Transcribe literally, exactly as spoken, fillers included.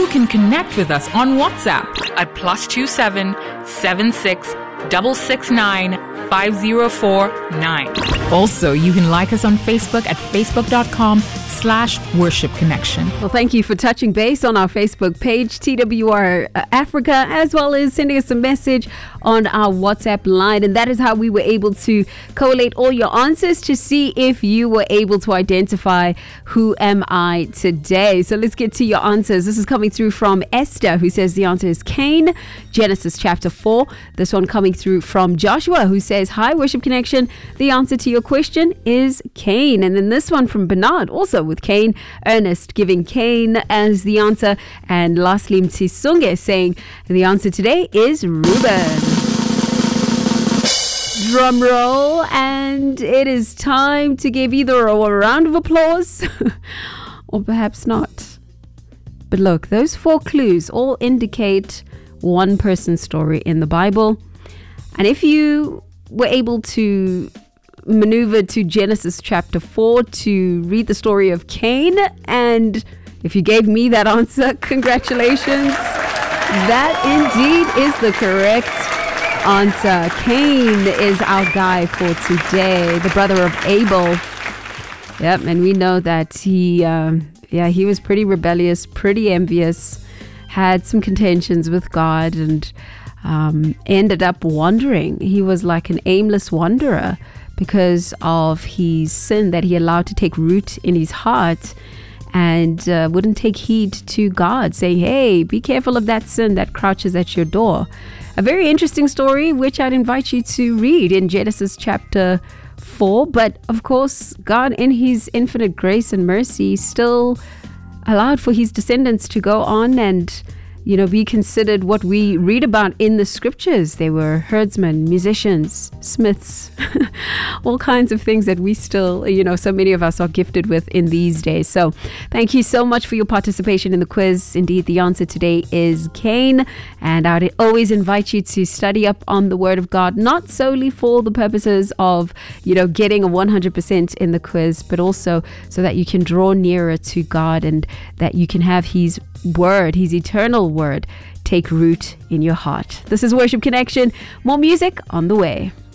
can connect with us on WhatsApp at plus two seven seven six six six nine five zero four nine. Also, you can like us on Facebook at facebook.com slash worship connection. Well, thank you for touching base on our Facebook page, T W R Africa, as well as sending us a message on our WhatsApp line. And that is how we were able to collate all your answers to see if you were able to identify who am I today. So let's get to your answers. This is coming through from Esther, who says the answer is Cain, Genesis chapter four. This one coming through from Joshua, who says, hi, Worship Connection. The answer to your question is Cain. And then this one from Bernard, also with Cain. Ernest giving Cain as the answer. And lastly, Mtisunge saying the answer today is Reuben. Drum roll, and it is time to give either a round of applause or perhaps not. But look, those four clues all indicate one person's story in the Bible. And if you were able to maneuver to Genesis chapter four to read the story of Cain, and if you gave me that answer, congratulations. That indeed is the correct answer. Cain is our guy for today, the brother of Abel. Yep, and we know that he, um, yeah, he was pretty rebellious, pretty envious, had some contentions with God, and um, ended up wandering. He was like an aimless wanderer because of his sin that he allowed to take root in his heart, and uh, wouldn't take heed to God, saying, hey, be careful of that sin that crouches at your door. A very interesting story, which I'd invite you to read in Genesis chapter four. But of course, God, in his infinite grace and mercy, still allowed for his descendants to go on and, you know, be considered what we read about in the scriptures. They were herdsmen, musicians, smiths, all kinds of things that we still, you know, so many of us are gifted with in these days. So thank you so much for your participation in the quiz. Indeed, the answer today is Cain. And I'd always invite you to study up on the Word of God, not solely for the purposes of, you know, getting a one hundred percent in the quiz, but also so that you can draw nearer to God and that you can have his word, his eternal word, take root in your heart. This is Worship Connection. More music on the way.